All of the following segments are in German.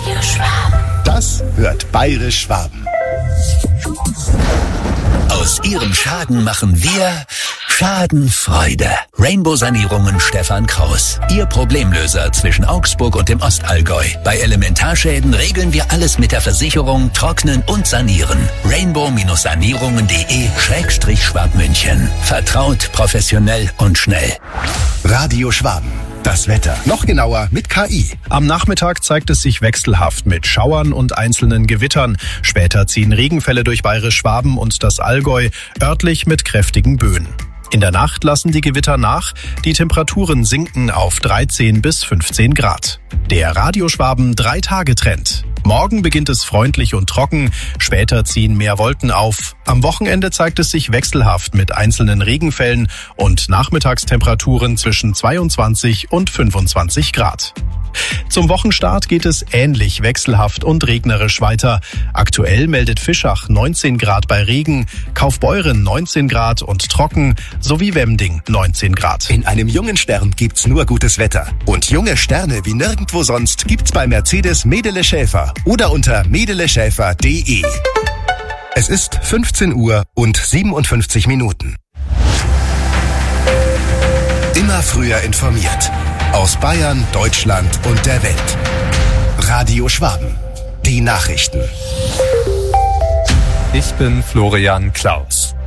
Radio Schwaben. Das hört Bayerisch Schwaben. Aus Ihrem Schaden machen wir Schadenfreude. Rainbow Sanierungen Stefan Kraus. Ihr Problemlöser zwischen Augsburg und dem Ostallgäu. Bei Elementarschäden regeln wir alles mit der Versicherung, trocknen und sanieren. rainbow-sanierungen.de/Schwabmünchen. Vertraut, professionell und schnell. Radio Schwaben. Das Wetter. Noch genauer mit KI. Am Nachmittag zeigt es sich wechselhaft mit Schauern und einzelnen Gewittern. Später ziehen Regenfälle durch Bayerisch Schwaben und das Allgäu, örtlich mit kräftigen Böen. In der Nacht lassen die Gewitter nach, die Temperaturen sinken auf 13 bis 15 Grad. Der Radio Schwaben 3-Tage-Trend. Morgen beginnt es freundlich und trocken, später ziehen mehr Wolken auf. Am Wochenende zeigt es sich wechselhaft mit einzelnen Regenfällen und Nachmittagstemperaturen zwischen 22 und 25 Grad. Zum Wochenstart geht es ähnlich wechselhaft und regnerisch weiter. Aktuell meldet Fischach 19 Grad bei Regen, Kaufbeuren 19 Grad und trocken, sowie Wemding 19 Grad. In einem jungen Stern gibt's nur gutes Wetter. Und junge Sterne wie nirgendwo sonst gibt's bei Mercedes Medele Schäfer oder unter medeleschäfer.de. Es ist 15 Uhr und 57 Minuten. Immer früher informiert. Aus Bayern, Deutschland und der Welt. Radio Schwaben. Die Nachrichten. Ich bin Florian Klaus.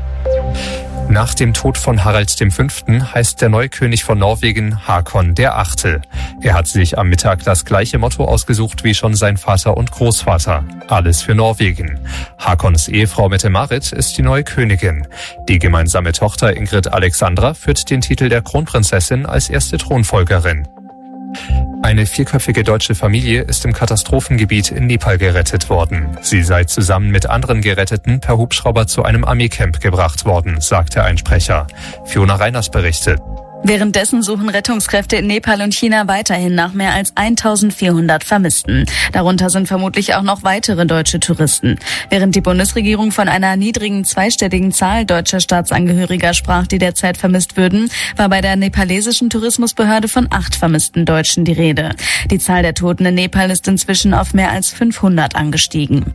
Nach dem Tod von Harald V. heißt der neue König von Norwegen Hakon der Achte. Er hat sich am Mittag das gleiche Motto ausgesucht wie schon sein Vater und Großvater. Alles für Norwegen. Hakons Ehefrau Mette-Marit ist die neue Königin. Die gemeinsame Tochter Ingrid Alexandra führt den Titel der Kronprinzessin als erste Thronfolgerin. Eine 4-köpfige deutsche Familie ist im Katastrophengebiet in Nepal gerettet worden. Sie sei zusammen mit anderen Geretteten per Hubschrauber zu einem Armeecamp gebracht worden, sagte ein Sprecher. Fiona Reiners berichtet. Währenddessen suchen Rettungskräfte in Nepal und China weiterhin nach mehr als 1400 Vermissten. Darunter sind vermutlich auch noch weitere deutsche Touristen. Während die Bundesregierung von einer niedrigen zweistelligen Zahl deutscher Staatsangehöriger sprach, die derzeit vermisst würden, war bei der nepalesischen Tourismusbehörde von 8 vermissten Deutschen die Rede. Die Zahl der Toten in Nepal ist inzwischen auf mehr als 500 angestiegen.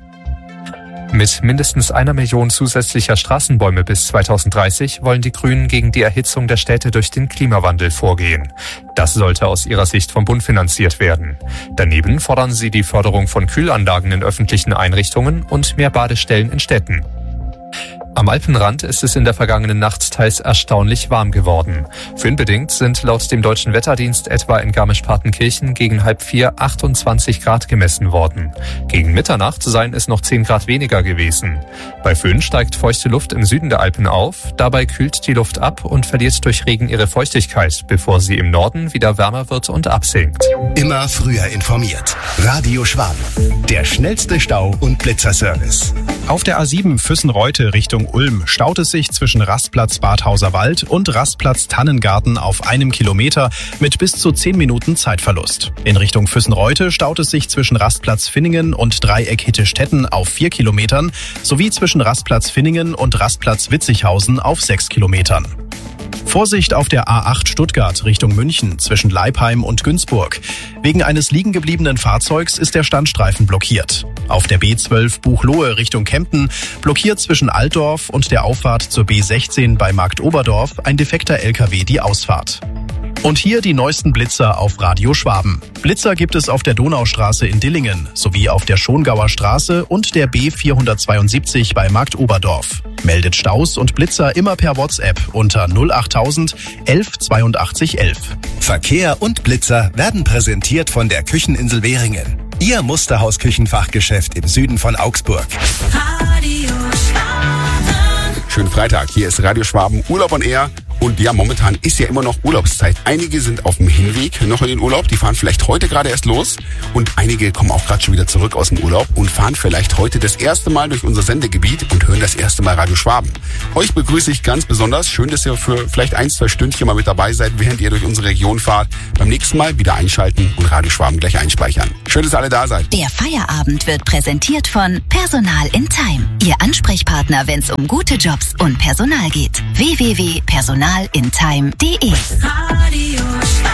Mit mindestens 1 Million zusätzlicher Straßenbäume bis 2030 wollen die Grünen gegen die Erhitzung der Städte durch den Klimawandel vorgehen. Das sollte aus ihrer Sicht vom Bund finanziert werden. Daneben fordern sie die Förderung von Kühlanlagen in öffentlichen Einrichtungen und mehr Badestellen in Städten. Am Alpenrand ist es in der vergangenen Nacht teils erstaunlich warm geworden. Föhnbedingt sind laut dem Deutschen Wetterdienst etwa in Garmisch-Partenkirchen gegen 3:30 28 Grad gemessen worden. Gegen Mitternacht seien es noch 10 Grad weniger gewesen. Bei Föhn steigt feuchte Luft im Süden der Alpen auf, dabei kühlt die Luft ab und verliert durch Regen ihre Feuchtigkeit, bevor sie im Norden wieder wärmer wird und absinkt. Immer früher informiert. Radio Schwaben. Der schnellste Stau- und Blitzerservice. Auf der A7 Füssen-Reute Richtung Ulm staut es sich zwischen Rastplatz Badhauser Wald und Rastplatz Tannengarten auf 1 Kilometer mit bis zu 10 Minuten Zeitverlust. In Richtung Füssen-Reute staut es sich zwischen Rastplatz Finningen und Dreieck Hittestetten auf 4 Kilometern sowie zwischen Rastplatz Finningen und Rastplatz Witzighausen auf 6 Kilometern. Vorsicht auf der A8 Stuttgart Richtung München zwischen Leipheim und Günzburg. Wegen eines liegengebliebenen Fahrzeugs ist der Standstreifen blockiert. Auf der B12 Buchloe Richtung Kempten blockiert zwischen Altdorf und der Auffahrt zur B16 bei Marktoberdorf ein defekter LKW die Ausfahrt. Und hier die neuesten Blitzer auf Radio Schwaben. Blitzer gibt es auf der Donaustraße in Dillingen sowie auf der Schongauer Straße und der B472 bei Marktoberdorf. Meldet Staus und Blitzer immer per WhatsApp unter 08000 11 82 11. Verkehr und Blitzer werden präsentiert von der Kücheninsel Währingen. Ihr Musterhaus-Küchenfachgeschäft im Süden von Augsburg. Radio Schwaben. Schönen Freitag, hier ist Radio Schwaben Urlaub on Air. Und ja, momentan ist ja immer noch Urlaubszeit. Einige sind auf dem Hinweg noch in den Urlaub, die fahren vielleicht heute gerade erst los. Und einige kommen auch gerade schon wieder zurück aus dem Urlaub und fahren vielleicht heute das erste Mal durch unser Sendegebiet und hören das erste Mal Radio Schwaben. Euch begrüße ich ganz besonders. Schön, dass ihr für vielleicht 1-2 Stündchen mal mit dabei seid, während ihr durch unsere Region fahrt. Beim nächsten Mal wieder einschalten und Radio Schwaben gleich einspeichern. Schön, dass ihr alle da seid. Der Feierabend wird präsentiert von Personal in Time. Ihr Ansprechpartner, wenn es um gute Jobs und Personal geht. www.personalintime.de. Radio Schwaben.